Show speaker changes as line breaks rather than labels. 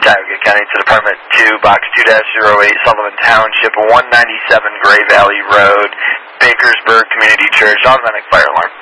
Tioga County to Department 2, Box 2-08, Sullivan Township, 197 Gray Valley Road, Bakersburg Community Church, automatic fire alarm.